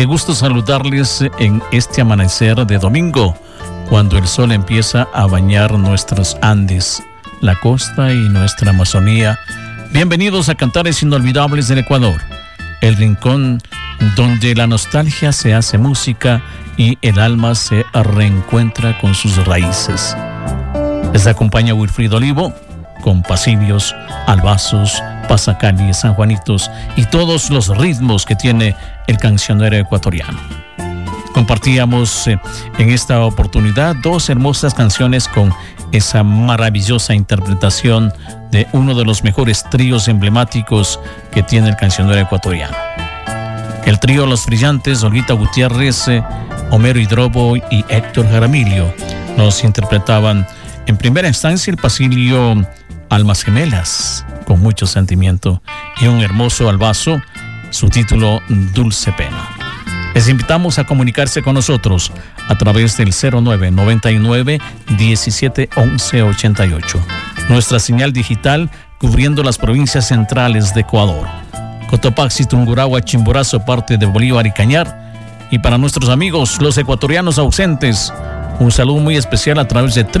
Qué gusto saludarles en este amanecer de domingo, cuando el sol empieza a bañar nuestros Andes, la costa y nuestra Amazonía. Bienvenidos a Cantares Inolvidables del Ecuador, el rincón donde la nostalgia se hace música y el alma se reencuentra con sus raíces. Les acompaña Wilfrido Olivo, con pasillos, albazos, pasacalles, sanjuanitos y todos los ritmos que tiene el cancionero ecuatoriano. Compartíamos en esta oportunidad dos hermosas canciones con esa maravillosa interpretación de uno de los mejores tríos emblemáticos que tiene el cancionero ecuatoriano. El trío Los Brillantes, Olguita Gutiérrez, Homero Hidrobo y Héctor Jaramillo nos interpretaban en primera instancia el pasillo Almas Gemelas, con mucho sentimiento, y un hermoso albazo, su título Dulce Pena. Les invitamos a comunicarse con nosotros a través del 0999 17 11 88. Nuestra señal digital cubriendo las provincias centrales de Ecuador: Cotopaxi, Tungurahua, Chimborazo, parte de Bolívar y Cañar. Y para nuestros amigos, los ecuatorianos ausentes, un saludo muy especial a través de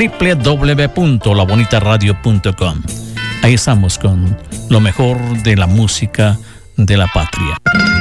www.labonitaradio.com. Ahí estamos con lo mejor de la música de la patria.